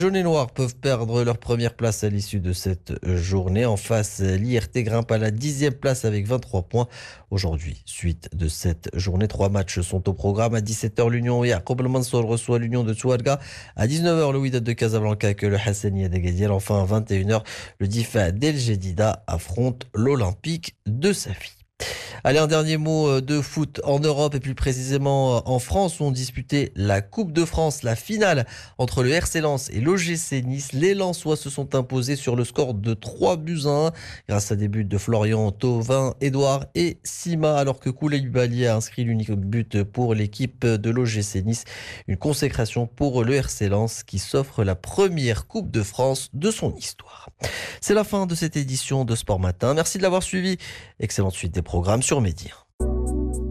Jaunes et Noirs peuvent perdre leur première place à l'issue de cette journée. En face, l'IRT grimpe à la 10e place avec 23 points. Aujourd'hui, suite de cette journée, 3 matchs sont au programme. À 17h, l'Union Yacoub El Mansour reçoit l'Union de Touarega. À 19h, le Wydad de Casablanca accueille le Hassania d'Agadir. Enfin, à 21h, le Difa d'El Jedida affronte l'Olympique de Safi. Allez, un dernier mot de foot en Europe et plus précisément en France où on disputait la Coupe de France, la finale entre le RC Lens et l'OGC Nice. Les Lensois se sont imposés sur le score de 3-1 grâce à des buts de Florian Thauvin, Edouard et Sima alors que Koulibaly a inscrit l'unique but pour l'équipe de l'OGC Nice. Une consécration pour le RC Lens qui s'offre la première Coupe de France de son histoire. C'est la fin de cette édition de Sport Matin. Merci de l'avoir suivi. Excellente suite des programmes sur Média.